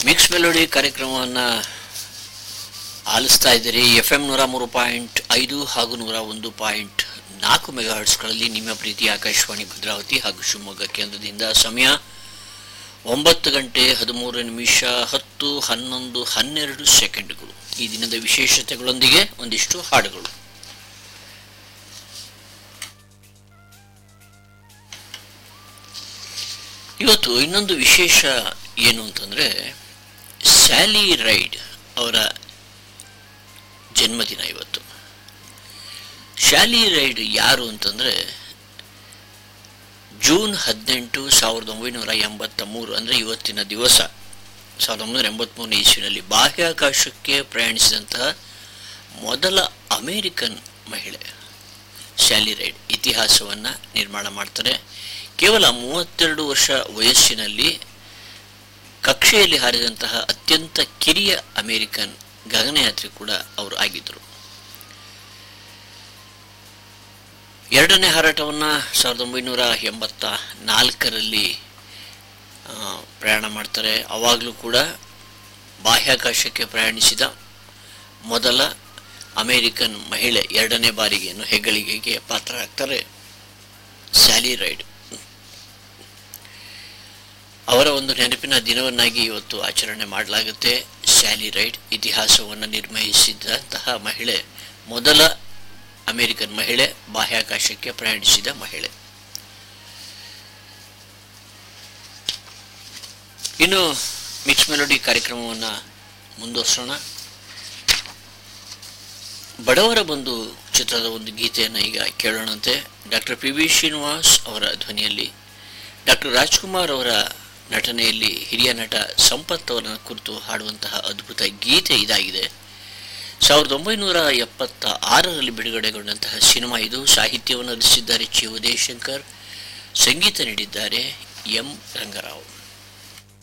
Mix melody ಕಾರ್ಯಕ್ರಮವನ್ನು ಆಲಿಸ್ತಾ ಇದ್ದೀರಿ. FM 103.5 ಹಾಗೂ 101.4 ಮೆಗಾಹರ್ಟ್ಸ್ಗಳಲ್ಲಿ ನಿಮ್ಮ ಪ್ರೀತಿ ಆಕಾಶವಾಣಿ ಭದ್ರಾವತಿ ಹಾಗೂ ಶಿವಮೊಗ್ಗ ಕೇಂದ್ರದಿಂದ. ಸಮಯ 9 ಗಂಟೆ 13 ನಿಮಿಷ 10, 11, 12 ಸೆಕೆಂಡ್ಗಳು. ಈ ದಿನದ ವಿಶೇಷತೆಗಳೊಂದಿಗೆ ಒಂದಿಷ್ಟು ಹಾಡುಗಳು. ಇವತ್ತು ಇನ್ನೊಂದು ವಿಶೇಷ ಏನು ಅಂತಂದರೆ, ಸ್ಯಾಲಿ ರೈಡ್ ಅವರ ಜನ್ಮದಿನ ಇವತ್ತು. ಸ್ಯಾಲಿ ರೈಡ್ ಯಾರು ಅಂತಂದರೆ, ಜೂನ್ 18, 1983 ಅಂದರೆ ಇವತ್ತಿನ ದಿವಸ 1983 ಇಸ್ವಿನಲ್ಲಿ ಬಾಹ್ಯಾಕಾಶಕ್ಕೆ ಪ್ರಯಾಣಿಸಿದಂತಹ ಮೊದಲ ಅಮೇರಿಕನ್ ಮಹಿಳೆ ಸ್ಯಾಲಿ ರೈಡ್ ಇತಿಹಾಸವನ್ನು ನಿರ್ಮಾಣ ಮಾಡ್ತಾರೆ. ಕೇವಲ 32 ವರ್ಷ ವಯಸ್ಸಿನಲ್ಲಿ ಕಕ್ಷೆಯಲ್ಲಿ ಹಾರಿದಂತಹ ಅತ್ಯಂತ ಕಿರಿಯ ಅಮೇರಿಕನ್ ಗಗನಯಾತ್ರಿ ಕೂಡ ಅವರು ಆಗಿದ್ದರು. ಎರಡನೇ ಹಾರಾಟವನ್ನು 1984ರಲ್ಲಿ ಪ್ರಯಾಣ ಮಾಡ್ತಾರೆ. ಆವಾಗಲೂ ಕೂಡ ಬಾಹ್ಯಾಕಾಶಕ್ಕೆ ಪ್ರಯಾಣಿಸಿದ ಮೊದಲ ಅಮೇರಿಕನ್ ಮಹಿಳೆ, ಎರಡನೇ ಬಾರಿಗೆ ಹೆಗ್ಗಳಿಕೆಗೆ ಪಾತ್ರರಾಗ್ತಾರೆ ಸ್ಯಾಲಿ ರೈಡ್. ಅವರ ಒಂದು ನೆನಪಿನ ದಿನವನ್ನಾಗಿ ಇವತ್ತು ಆಚರಣೆ ಮಾಡಲಾಗುತ್ತೆ. ಸ್ಯಾಲಿ ರೈಡ್ ಇತಿಹಾಸವನ್ನು ನಿರ್ಮಿಸಿದಂತಹ ಮಹಿಳೆ, ಮೊದಲ ಅಮೇರಿಕನ್ ಮಹಿಳೆ, ಬಾಹ್ಯಾಕಾಶಕ್ಕೆ ಪ್ರಯಾಣಿಸಿದ ಮಹಿಳೆ. ಇನ್ನು ಮಿಕ್ಸ್ ಮೆಲೋಡಿ ಕಾರ್ಯಕ್ರಮವನ್ನು ಮುಂದುವರಿಸೋಣ. ಬಡವರ ಬಂಧು ಚಿತ್ರದ ಒಂದು ಗೀತೆಯನ್ನು ಈಗ ಕೇಳೋಣಂತೆ. ಡಾಕ್ಟರ್ PB ಶ್ರೀನಿವಾಸ್ ಅವರ ಧ್ವನಿಯಲ್ಲಿ, ಡಾಕ್ಟರ್ ರಾಜ್ಕುಮಾರ್ ಅವರ ನಟನೆಯಲ್ಲಿ ಹಿರಿಯ ನಟ ಸಂಪತ್ ಅವರ ಕುರಿತು ಹಾಡುವಂತಹ ಅದ್ಭುತ ಗೀತೆ ಇದಾಗಿದೆ. 1976ರಲ್ಲಿ ಬಿಡುಗಡೆಗೊಂಡಂತಹ ಸಿನಿಮಾ ಇದು. ಸಾಹಿತ್ಯವನ್ನು ರಚಿಸಿದ್ದಾರೆ ಚಿ. ಉದಯಶಂಕರ್, ಸಂಗೀತ ನೀಡಿದ್ದಾರೆ ಎಂ ರಂಗರಾವ್.